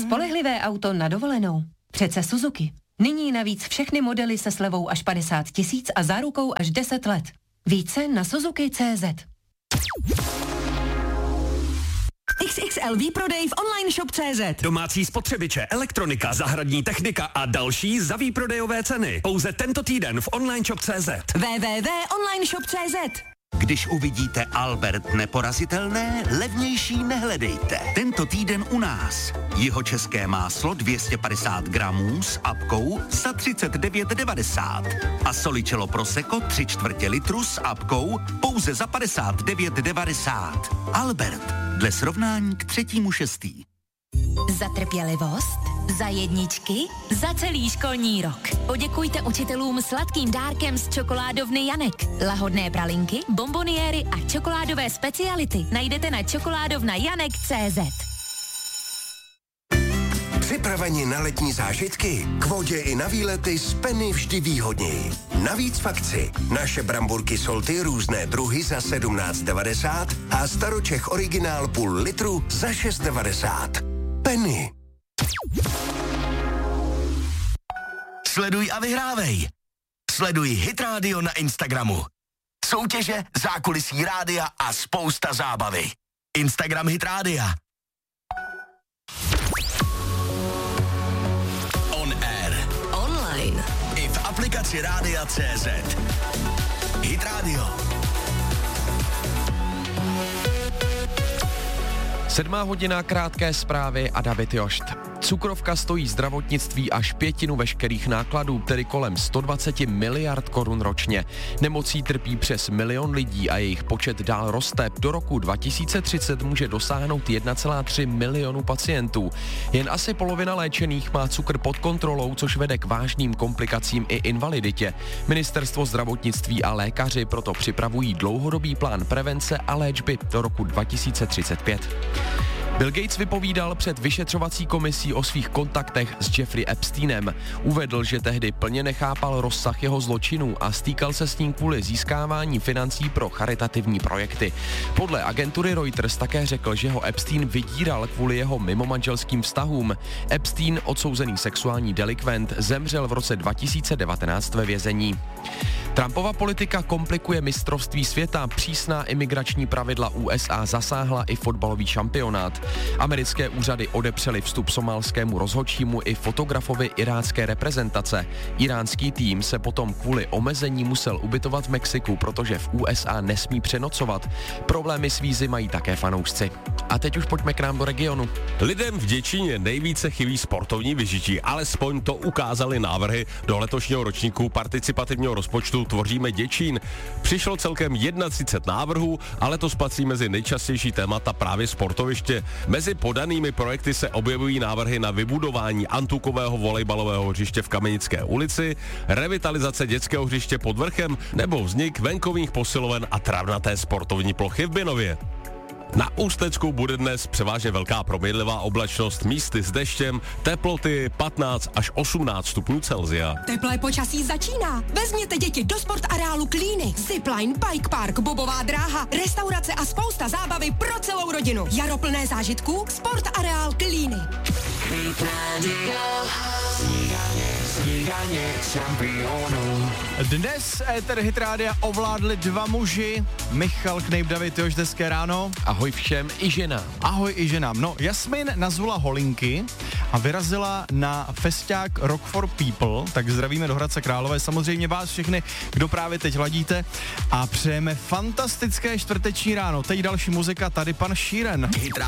Spolehlivé auto na dovolenou. Přece Suzuki. Nyní navíc všechny modely se slevou až 50 000 a zárukou až 10 let. Více na Suzuki.cz. XXL výprodej v online shop.cz. Domácí spotřebiče, elektronika, zahradní technika a další za výprodejové ceny. Pouze tento týden v online shop.cz. www.onlineshop.cz. Když uvidíte Albert neporazitelné, levnější nehledejte. Tento týden u nás. Jihočeské máslo 250 gramů s apkou za 39,90. A Solicello Prosecco 3/4 litru s apkou pouze za 59,90. Albert, dle srovnání k 3.6. Za trpělivost, za jedničky, za celý školní rok. Poděkujte učitelům sladkým dárkem z čokoládovny Janek. Lahodné pralinky, bomboniéry a čokoládové speciality najdete na čokoládovnajanek.cz. Připraveni na letní zážitky? K vodě i na výlety z Penny vždy výhodněji. Navíc v akci. Naše bramburky Solty různé druhy za 17,90 a Staročech originál půl litru za 6,90. Penny. Sleduj a vyhrávej. Sleduj Hit Radio na Instagramu. Soutěže, zákulisí rádia a spousta zábavy. Instagram Hit Rádia. On air. Online. I v aplikaci Rádia.cz. Hit Radio. 7:00, krátké zprávy a David Jošt. Cukrovka stojí zdravotnictví až 1/5 veškerých nákladů, tedy kolem 120 miliard korun ročně. Nemocí trpí přes 1 milion lidí a jejich počet dál roste. Do roku 2030 může dosáhnout 1,3 milionu pacientů. Jen asi polovina léčených má cukr pod kontrolou, což vede k vážným komplikacím i invaliditě. Ministerstvo zdravotnictví a lékaři proto připravují dlouhodobý plán prevence a léčby do roku 2035. Bill Gates vypovídal před vyšetřovací komisí o svých kontaktech s Jeffrey Epsteinem. Uvedl, že tehdy plně nechápal rozsah jeho zločinů a stýkal se s ním kvůli získávání financí pro charitativní projekty. Podle agentury Reuters také řekl, že ho Epstein vydíral kvůli jeho mimomanželským vztahům. Epstein, odsouzený sexuální delikvent, zemřel v roce 2019 ve vězení. Trumpova politika komplikuje mistrovství světa, přísná imigrační pravidla USA zasáhla i fotbalový šampionát. Americké úřady odepřely vstup somálskému rozhodčímu i fotografovi irácké reprezentace. Iránský tým se potom kvůli omezení musel ubytovat v Mexiku, protože v USA nesmí přenocovat. Problémy s vízy mají také fanoušci. A teď už pojďme k nám do regionu. Lidem v Děčíně nejvíce chybí sportovní vyžití, alespoň to ukázaly návrhy do letošního ročníku participativního rozpočtu Tvoříme Děčín. Přišlo celkem 31 návrhů a letos patří mezi nejčastější témata právě sportoviště. Mezi podanými projekty se objevují návrhy na vybudování antukového volejbalového hřiště v Kamenické ulici, revitalizace dětského hřiště pod Vrchem nebo vznik venkovních posiloven a travnaté sportovní plochy v Binově. Na Ústecku bude dnes převážně velká proměnlivá oblačnost, místy s deštěm, teploty 15 až 18 stupňů Celsia. Teplé počasí začíná. Vezměte děti do sportareálu Klíny. Zipline, bike park, bobová dráha, restaurace a spousta zábavy pro celou rodinu. Jaro plné zážitků, sportareál Klíny. Dnes éter Hit Rádia ovládli dva muži. Michal Knejp, David Jošt, hezké ráno. Ahoj všem i ženám. Ahoj i ženám. No, Jasmin nazvala holinky a vyrazila na festiák Rock for People, tak zdravíme do Hradce Králové. Samozřejmě vás všechny, kdo právě teď hladíte a přejeme fantastické čtvrteční ráno. Teď další muzika, tady pan Sheeran.